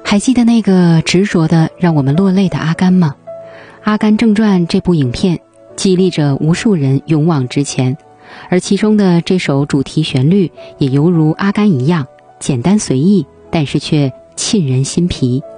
还记得那个执着的让我们落泪的阿甘吗？《阿甘正传》这部影片激励着无数人勇往直前，而其中的这首主题旋律也犹如阿甘一样简单随意，但是却沁人心脾。